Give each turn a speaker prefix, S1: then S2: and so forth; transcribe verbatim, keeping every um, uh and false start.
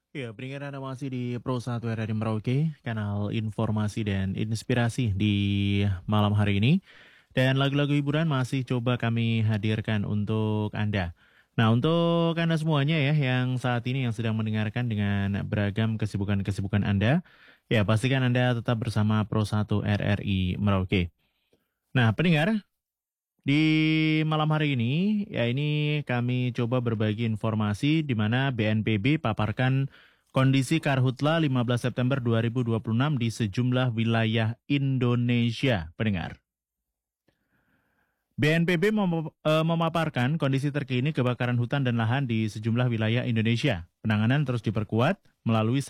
S1: Ya, peringatan Anda masih di Pro satu R R I Merauke, kanal informasi dan inspirasi di malam hari ini. Dan lagu-lagu hiburan masih coba kami hadirkan untuk Anda. Nah, untuk Anda semuanya ya, yang saat ini yang sedang mendengarkan dengan beragam kesibukan-kesibukan Anda, ya pastikan Anda tetap bersama Pro satu R R I Merauke. Nah, pendengar, di malam hari ini, ya ini kami coba berbagi informasi di mana B N P B paparkan kondisi karhutla lima belas September dua ribu dua puluh enam di sejumlah wilayah Indonesia, pendengar. B N P B mem- eh, memaparkan kondisi terkini kebakaran hutan dan lahan di sejumlah wilayah Indonesia. Penanganan terus diperkuat melalui